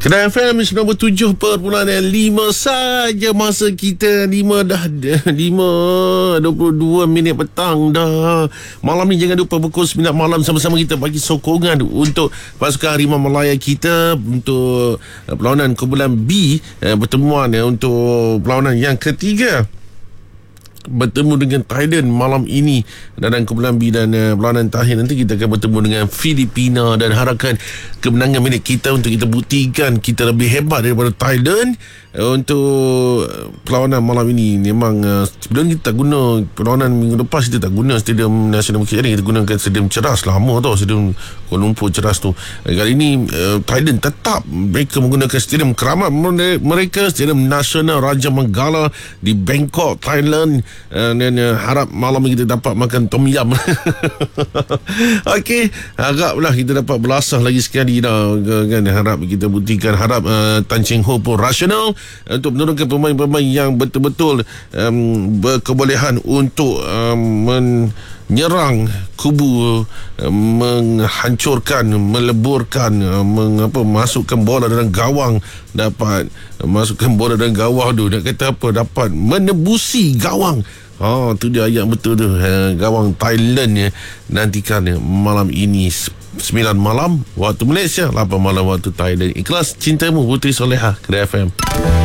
Kedai FM 97.5 saja masa kita 5:22 petang dah. Malam ni jangan lupa pukul 9 malam sama-sama kita bagi sokongan untuk pasukan Harimau Malaya kita untuk perlawanan kumpulan B, pertemuan untuk perlawanan yang ketiga bertemu dengan Thailand malam ini dalam kumpulan B, dan perlawanan terakhir nanti kita akan bertemu dengan Filipina, dan harapkan kemenangan milik kita untuk kita buktikan kita lebih hebat daripada Thailand untuk perlawanan malam ini. Memang sebelum kita tak guna perlawanan minggu lepas, kita tak guna Stadium Nasional Bukit Jalil, kita gunakan Stadium Ceras lama tau, Stadium Kuala Lumpur Ceras tu. Kali ini Thailand tetap mereka menggunakan stadium keramat mereka, Stadium Nasional Raja Manggala di Bangkok, Thailand, dan harap malam ini kita dapat makan tom yum. Okey, haraplah kita dapat belasah lagi sekali dah kan. Harap kita buktikan, harap Tan Cheng Ho pun rasional untuk menurunkan pemain-pemain yang betul-betul berkebolehan untuk menyerang kubu, menghancurkan, meleburkan, masukkan bola dalam gawang, dapat masukkan bola dalam gawang tu, nak kata apa, dapat menebusi gawang. Tu dia ayat betul tu. Gawang Thailand nantikan malam ini 9 malam waktu Malaysia, 8 malam waktu Thailand. Ikhlas cintamu, Puteri Soleha, Kedai FM.